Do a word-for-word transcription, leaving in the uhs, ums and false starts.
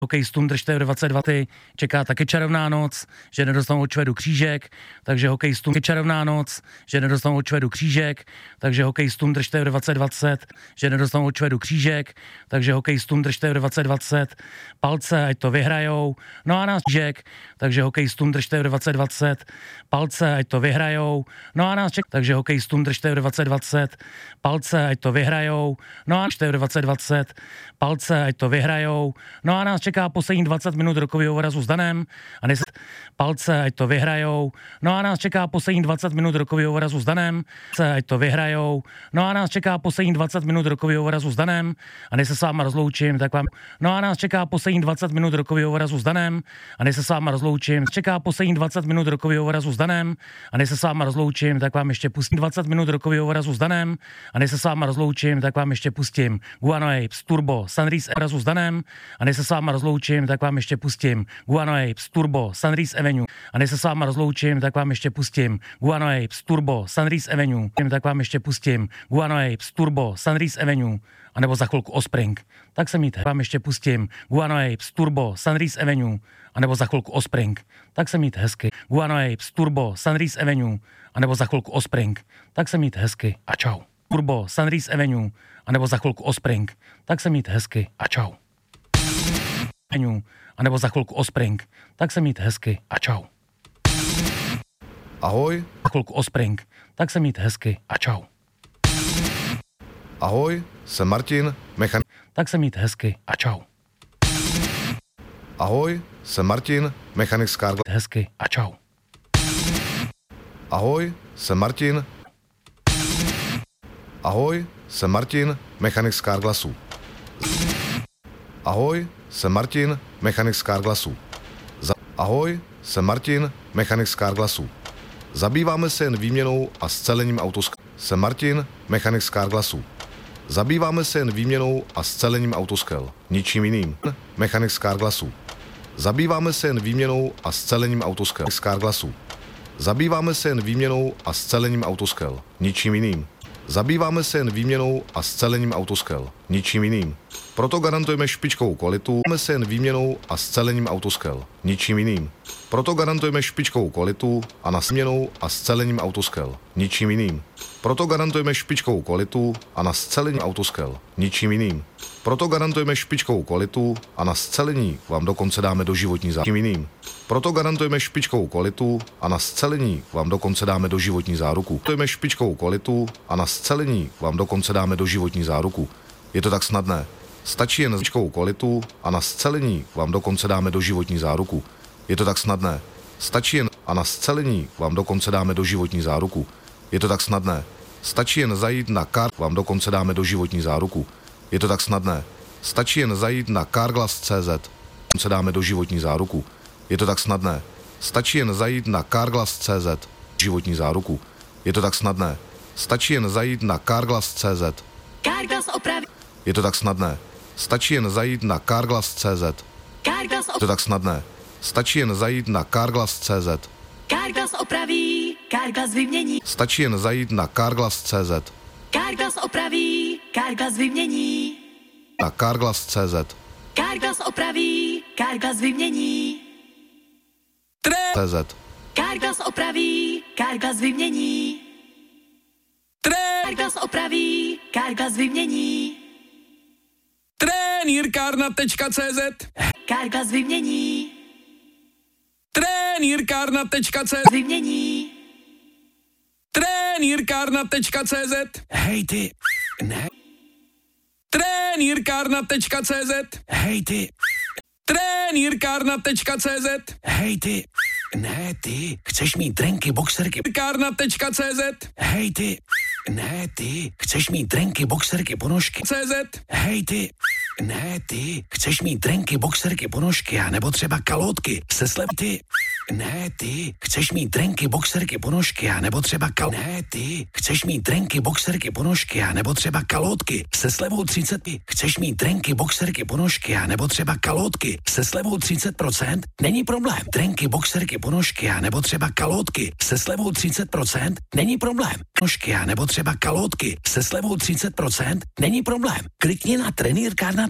Hokejistům držte dvacet dva ty, čeká taky čarovná noc, že nedostanou od Švedu křížek, takže hokejistům je čarovná noc, že nedostanou od Švedu křížek, takže hokejistům držte dvacet dvacet, že nedostanou od Švedu křížek, takže hokejistům držte dvacet dvacet, palce, ať to vyhrajou, no a nás křížek, takže hokejistům držte dvacet dvacet, palce, ať to vyhrajou, no a nás ček, takže hokejistům držte dvacet dvacet, palce, ať to vyhrajou, no a držte dvacet dvacet, palce, ať to vyhrajou, no a nás čeká poslední dvacet minut rokového vorazu s Danem a neset palce, ať to vyhrajou, no a nás čeká poslední dvacet minut rokového vorazu s Danem, ať to vyhrajou, no a nás čeká poslední dvacet minut rokového vorazu s Danem a než se s váma rozloučím, tak vám, no a nás čeká poslední dvacet minut rokového vorazu s Danem a než se s váma rozloučím, čeká poslední dvacet minut rokového vorazu s Danem a než se s váma rozloučím, tak vám ještě pustím dvacet minut rokového vorazu s Danem a než se s váma rozloučím, tak vám ještě pustím Guano Apes, Turbo, Sunrise vorazu s Danem a než se s váma rozloučím, tak vám ještě pustím Guano Apes, Turbo, Sunrise Avenue a než se s váma rozloučím, tak vám ještě pustím Guano Apes, Turbo, Sunrise Avenue, tak vám ještě pustím Guano Apes, Turbo, Sunrise Avenue, anebo za chvilku Offspring. Tak se mít, vám ještě pustím Guano Apes, Turbo, Sunrise Avenue, anebo za chvilku Offspring. Tak se mít hezky. Guano Apes, Turbo, Sunrise Avenue, anebo za chvilku Offspring. Tak se mít hezky a čau. Turbo, Sunrise Avenue, anebo za chvilku Offspring. Tak se mít hezky a čau. A nebo za chvilku Offspring. Tak se mít hezky a čau. Ahoj. Za chvilku Offspring. Tak se mít hezky a čau. Ahoj, jsem Martin, mechanik. Tak se mít hezky a čau. Ahoj, jsem Martin, mechanik z Carglass. Hezky a čau. Ahoj, jsem Martin. Ahoj, jsem Martin, mechanik z Carglassu. Ahoj, jsem Martin, mechanik z Carglassu. Za- Ahoj, jsem Martin, mechanik z Carglassu. Zabýváme se jen výměnou a scelením autosk. Jsem Martin, mechanik z Carglassu. Zabýváme se jen výměnou a scelením autoskel. Ničím jiným. Mechanik z Carglassu. Zabýváme se jen výměnou a scelením autoskel. Z Carglassu. Zabýváme se jen výměnou a scelením autoskel. Ničím jiným. Zabýváme se jen výměnou a scelením autoskel. Ničím jiným. Proto garantujeme špičkovou kvalitu. Zabýváme se jen výměnou a scelením autoskel. Ničím jiným. Proto garantujeme špičkovou kvalitu a na směnou a scelením autoskel. Ničím jiným. Proto garantujeme špičkovou kvalitu a na scelení autoskel. Ničím jiným. Proto garantujeme špičkovou kvalitu a na scelení vám dokonce dáme doživotní záruku. Jiným. Proto garantujeme špičkovou kvalitu a na scelení vám dokonce dáme doživotní záruku. Garantujeme špičkovou kvalitu a na scelení vám dokonce dáme doživotní záruku. Je to tak snadné. Stačí jen špičkovou kvalitu a na scelení vám dokonce dáme doživotní záruku. Je to tak snadné. Stačí jen a na scelení vám dokonce dáme doživotní záruku. Je to tak snadné. Stačí jen zajít na car, vám dokonce dáme doživotní záruku. Je to tak snadné. Stačí jen zajít na carglass tečka cé zet, dokonce dáme doživotní záruku. Je to tak snadné. Stačí jen zajít na carglass tečka cé zet, životní záruku. Je to tak snadné. Stačí jen zajít na carglass tečka cé zet. Carglass opraví. Je to tak snadné. Stačí jen zajít na carglass tečka cé zet. Carglass Je to tak snadné. Stačí jen zajít na carglass tečka cé zet. Carglass opraví, Carglass vymění. Stačí jen zajít na carglass tečka cé zet. Carglass opraví, Carglass vymění. Na carglass tečka cé zet. Carglass opraví, Carglass vymění. cé zet. Carglass opraví, Carglass vymění. Carglass opraví, Carglass vymění. Trenýrkárna tečka cé zet. Carglass vymění. Trenýrkárna tečka cé zet. Vymění. Trenýrkárna tečka cé zet. Hej ty, ne. Trenýrkárna tečka cé zet. Hej ty. Trenýrkárna tečka cé zet. Hej ty. Ne ty, chceš mít trenky, boxerky. Trenýrkárna tečka cé zet. Hej ty. Ne ty, chceš mít trenky, boxerky, ponožky. cé zet. Hej ty. Ne ty, chceš mít trenky, boxerky, ponožky a nebo třeba kalotky se slev. Ty. Ne ty, chceš mít trenky, boxerky, ponožky a nebo třeba kal. Ne ty, chceš mít trenky, boxerky, ponožky a nebo třeba kalotky se slevou třicet. Chceš mít trenky, boxerky, ponožky a nebo třeba kalotky se slevou třicet procent? Není problém. Trenky, boxerky, ponožky a nebo třeba kalotky se slevou třicet procent? Není problém. Ponožky a nebo třeba kalotky se slevou třicet procent? Není problém. Klikni na trenýrkárna